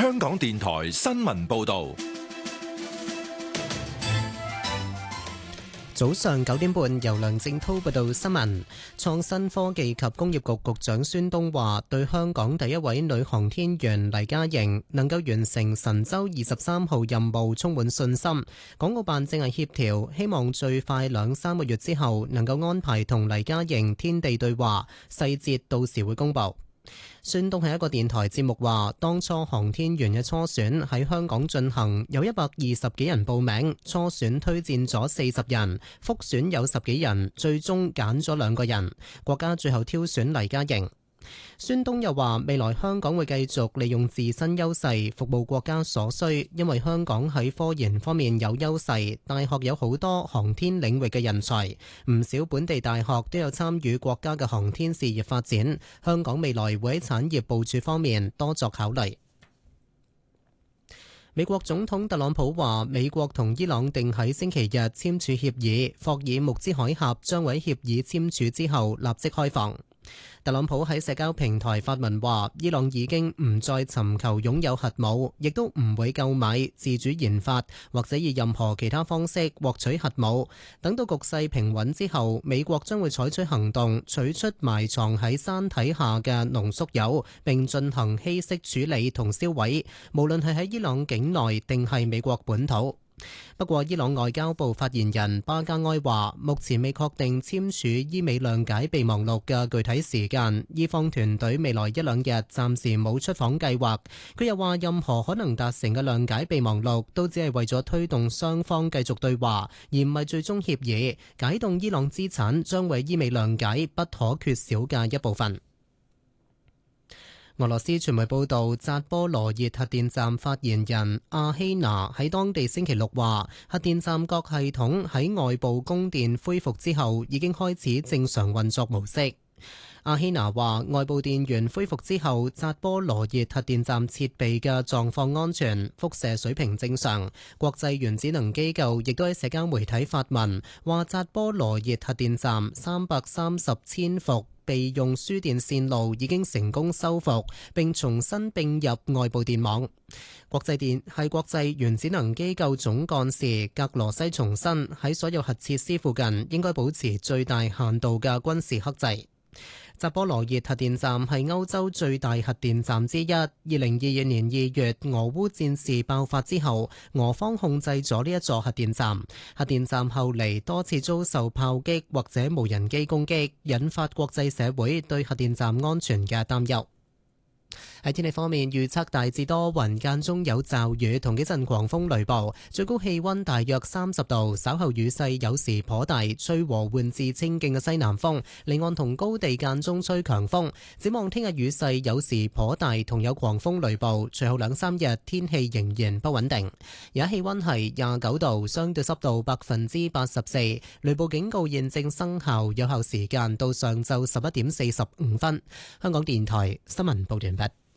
香港電台新聞報道。 早上9點半，由梁正滔報道新聞。創新科技及工業局局長孫東話，對香港第一位女航天員黎嘉瑩能夠完成神舟23號任務充滿信心。港澳辦正係協調，希望最快2-3個月之後能夠安排同黎嘉瑩天地對話，細節到時會公佈。孫東喺一個電台節目話，當初航天員嘅初選喺香港進行，有120幾人報名，初選推薦咗40人，複選有10幾人，最終揀咗2個人，國家最後挑選黎嘉瑩。孫東又話，未來香港會繼續利用自身優勢服務國家所需，因為香港喺科研方面有優勢，大學有好多航天領域嘅人才，唔少本地大學都有參與國家嘅航天事業發展，香港未來會喺產業部署方面多作考慮。美國總統特朗普話，美國同伊朗定喺星期日簽署協議，霍爾木茲海峽將會喺協議簽署之後立即開放。特朗普喺社交平台發文話，伊朗已經唔再尋求擁有核武，亦都唔會購買、自主研發或者以任何其他方式獲取核武。等到局勢平穩之後，美國將會採取行動，取出埋藏喺山體下嘅濃縮鈾，並進行稀釋處理同銷毀，無論係喺伊朗境內定係美國本土。不過，伊朗外交部發言人巴加埃話，目前未確定簽署伊美諒解備忘錄嘅具體時間，伊方團隊未來1-2日暫時冇出訪計劃。佢又話，任何可能達成嘅諒解備忘錄都只係為咗推動雙方繼續對話，而唔係最終協議。解凍伊朗資產將為伊美諒解不可缺少嘅一部分。俄羅斯傳媒報道，扎波羅熱核電站發言人阿希娜喺當地星期六話，核電站各系統喺外部供電恢復之後，已經開始正常運作模式。阿希娜話，外部電源恢復之後，扎波羅熱核電站設備嘅狀況安全，輻射水平正常。國際原子能機構亦都喺社交媒體發文，話扎波羅熱核電站330千伏備用輸電線路已經成功修復，並重新並入外部電網。國際原子能機構總幹事格羅西重申，喺所有核設施附近應該保持最大限度嘅軍事克制。扎波羅熱核電站係歐洲最大核電站之一。2022年2月，俄烏戰事爆發之後，俄方控制咗呢一座核電站。核電站後嚟多次遭受炮擊或者無人機攻擊，引發國際社會對核電站安全嘅擔憂。喺天氣方面，預測大致多雲，間中有驟雨同幾陣狂風雷暴，最高氣溫大約30度，稍後雨勢有時頗大，吹和緩至清勁嘅西南風，離岸同高地間中吹強風。展望聽日雨勢有時頗大，同有狂風雷暴，隨後2-3日天氣仍然不穩定。而家氣溫係29度，相對濕度84%，雷暴警告現正生效，有效時間到上晝11點45分。香港電台新聞報道完畢。